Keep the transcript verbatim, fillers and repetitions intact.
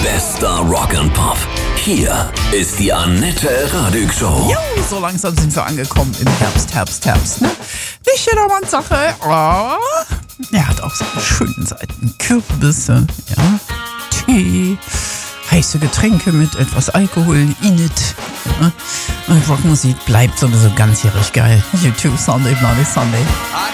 Bester Rock and Pop. Hier ist die Annette Radig Show. Jo, so langsam sind wir angekommen im Herbst, Herbst, Herbst, ne? Nicht jedermanns Sache, aber er hat auch seine schönen Seiten. Kürbisse, ja, Tee, heiße Getränke mit etwas Alkohol in it. Ja. Und Rockmusik bleibt sowieso ganzjährig geil. YouTube Sunday, Bloody Sunday.